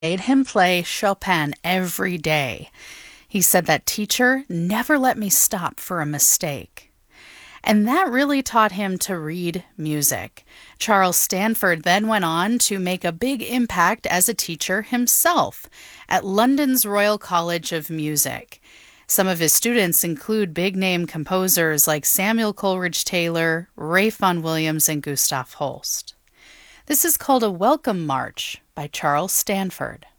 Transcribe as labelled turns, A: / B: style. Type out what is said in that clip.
A: made him play Chopin every day. He said that teacher never let me stop for a mistake. And that really taught him to read music. Charles Stanford then went on to make a big impact as a teacher himself at London's Royal College of Music. Some of his students include big name composers like Samuel Coleridge Taylor, Ralph Vaughan Williams, and Gustav Holst. This is called a Welcome March by Charles Stanford.